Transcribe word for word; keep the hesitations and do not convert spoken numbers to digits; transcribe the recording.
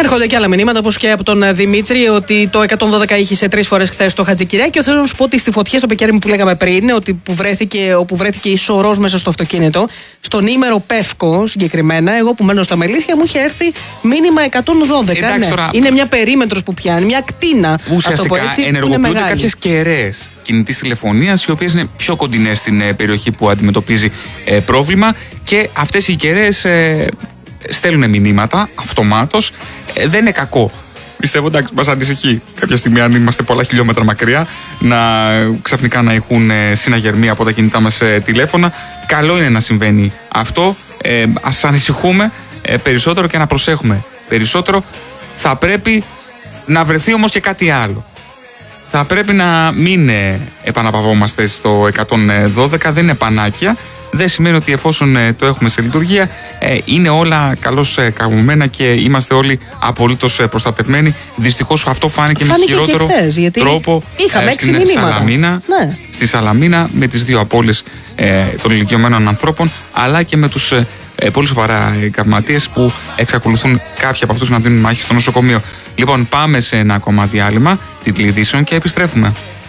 Έρχονται και άλλα μηνύματα, όπως και από τον Δημήτρη, ότι το εκατόν δώδεκα είχε σε τρεις φορές χθες το Χατζικυριακή. Θέλω να σου πω ότι στη φωτιά στο Πεκέρι που λέγαμε πριν, ότι που βρέθηκε, όπου βρέθηκε η σωρός μέσα στο αυτοκίνητο, στον ήμερο Πεύκο συγκεκριμένα, εγώ που μένω στα Μελίσια, μου είχε έρθει μήνυμα εκατόν δώδεκα. Εντάξει, ναι. τώρα... Είναι μια περίμετρος που πιάνει, μια κτίνα. Ουσιαστικά ενεργοποιούνται κάποιες κεραίες κινητής τηλεφωνίας, οι οποίες είναι πιο κοντινές στην ε, περιοχή που αντιμετωπίζει ε, πρόβλημα, και αυτές οι κεραίες ε, στέλνουν μηνύματα αυτομάτως. Ε, δεν είναι κακό. Πιστεύω, εντάξει, μας ανησυχεί κάποια στιγμή, αν είμαστε πολλά χιλιόμετρα μακριά, να ξαφνικά να έχουν ε, συναγερμία από τα κινητά μας ε, τηλέφωνα. Καλό είναι να συμβαίνει αυτό. Ε, ας ανησυχούμε ε, περισσότερο και να προσέχουμε περισσότερο. Θα πρέπει να βρεθεί όμως και κάτι άλλο. Θα πρέπει να μην ε, επαναπαυόμαστε στο εκατόν δώδεκα, δεν είναι πανάκια. Δεν σημαίνει ότι εφόσον ε, το έχουμε σε λειτουργία, ε, είναι όλα καλώς ε, καμωμένα και είμαστε όλοι απολύτως ε, προστατευμένοι. Δυστυχώς αυτό φάνηκε, φάνηκε με χειρότερο χθες, τρόπο ε, στην Σαλαμίνα, ναι. στη Σαλαμίνα, με τις δύο απώλειες ε, των ηλικιωμένων ανθρώπων, αλλά και με τους ε, ε, πολύ σοβαρά ε, καυματίες που εξακολουθούν κάποιοι από αυτούς να δίνουν μάχη στο νοσοκομείο. Λοιπόν, πάμε σε ένα ακόμα διάλειμμα τίτλοι ειδήσεων και επιστρέφουμε.